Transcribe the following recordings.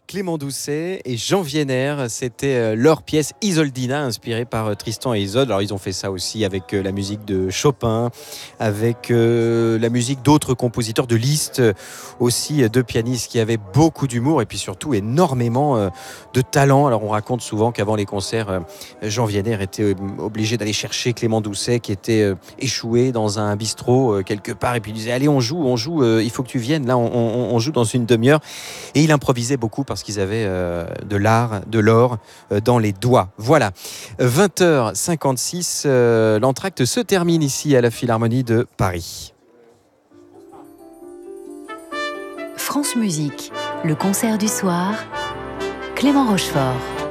Clément Doucet et Jean Vienner, c'était leur pièce Isoldina, inspirée par Tristan et Isolde. Alors ils ont fait ça aussi avec la musique de Chopin, avec la musique d'autres compositeurs, de Liszt, aussi deux pianistes qui avaient beaucoup d'humour et puis surtout énormément de talent. Alors on raconte souvent qu'avant les concerts, Jean Vienner était obligé d'aller chercher Clément Doucet qui était échoué dans un bistrot quelque part et puis il disait allez on joue, il faut que tu viennes, là on joue dans une demi-heure. Et il improvisait beaucoup parce qu'ils avaient de l'art, de l'or dans les doigts. Voilà, 20h56, l'entracte se termine ici à la Philharmonie de Paris. France Musique, le concert du soir, Clément Rochefort.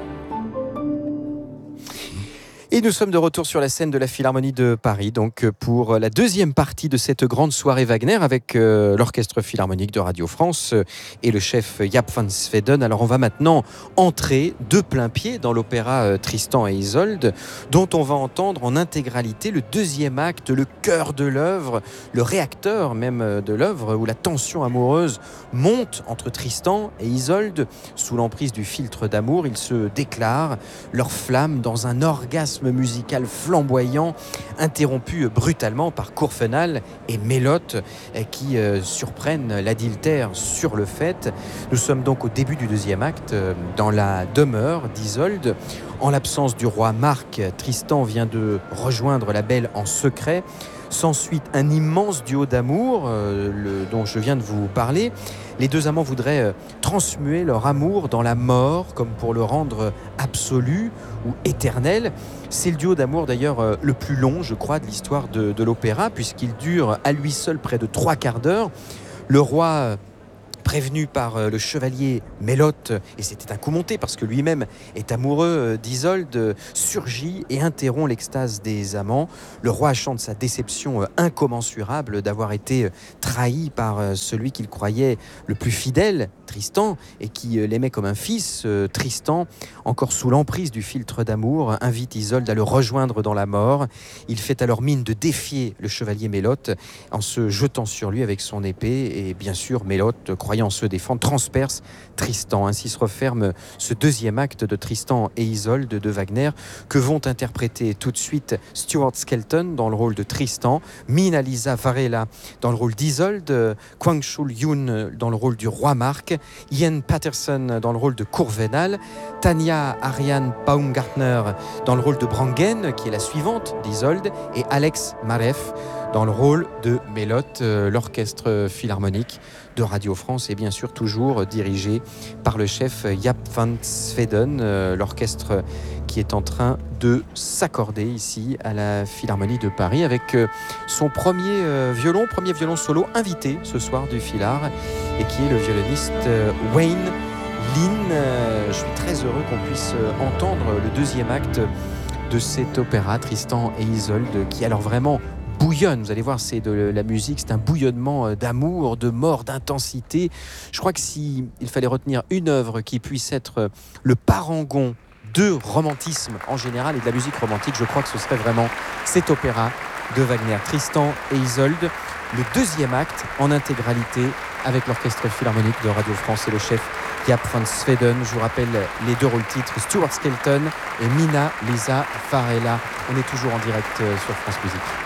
Et nous sommes de retour sur la scène de la Philharmonie de Paris, donc pour la deuxième partie de cette grande soirée Wagner avec l'Orchestre Philharmonique de Radio France et le chef Jaap van Zweden. Alors on va maintenant entrer de plein pied dans l'opéra Tristan et Isolde, dont on va entendre en intégralité le deuxième acte, le cœur de l'œuvre, le réacteur même de l'œuvre, où la tension amoureuse monte entre Tristan et Isolde. Sous l'emprise du filtre d'amour, ils se déclarent leur flamme dans un orgasme musical flamboyant, interrompu brutalement par Courfenal et Mélotte qui surprennent l'adultère sur le fait. Nous sommes donc au début du deuxième acte, dans la demeure d'Isolde. En l'absence du roi Marc, Tristan vient de rejoindre la belle en secret. S'ensuit un immense duo d'amour dont je viens de vous parler. Les deux amants voudraient transmuer leur amour dans la mort, comme pour le rendre absolu ou éternel. C'est le duo d'amour d'ailleurs le plus long, je crois, de l'histoire de l'opéra, puisqu'il dure à lui seul près de 3 quarts d'heure. Le roi, prévenu par le chevalier Mélotte, et c'était un coup monté parce que lui-même est amoureux d'Isolde, surgit et interrompt l'extase des amants. Le roi chante sa déception incommensurable d'avoir été trahi par celui qu'il croyait le plus fidèle, Tristan, et qui l'aimait comme un fils. Tristan, encore sous l'emprise du filtre d'amour, invite Isolde à le rejoindre dans la mort. Il fait alors mine de défier le chevalier Mélotte en se jetant sur lui avec son épée, et bien sûr Mélotte, croyant se défendre, transperce Tristan. Ainsi se referme ce deuxième acte de Tristan et Isolde de Wagner, que vont interpréter tout de suite Stuart Skelton dans le rôle de Tristan, Minna-Lisa Varela dans le rôle d'Isolde, Kwang Chul-yoon dans le rôle du roi Marc, Ian Patterson dans le rôle de Courvenal, Tania Ariane Baumgartner dans le rôle de Brangen, qui est la suivante d'Isolde, et Alex Maref dans le rôle de Mélotte. L'orchestre philharmonique de Radio France est bien sûr toujours dirigé par le chef Jaap van Zweden, l'orchestre qui est en train de s'accorder ici à la Philharmonie de Paris avec son premier violon solo invité ce soir du Philhar, et qui est le violoniste Wayne Lin. Je suis très heureux qu'on puisse entendre le deuxième acte de cet opéra Tristan et Isolde, qui alors vraiment bouillonne. Vous allez voir, c'est de la musique, c'est un bouillonnement d'amour, de mort, d'intensité. Je crois que s'il fallait retenir une œuvre qui puisse être le parangon de romantisme en général et de la musique romantique, je crois que ce serait vraiment cet opéra de Wagner, Tristan et Isolde, le deuxième acte en intégralité avec l'Orchestre Philharmonique de Radio France et le chef Jaap van Zweden. Je vous rappelle les deux rôles-titres, Stuart Skelton et Minna-Lisa Varela. On est toujours en direct sur France Musique.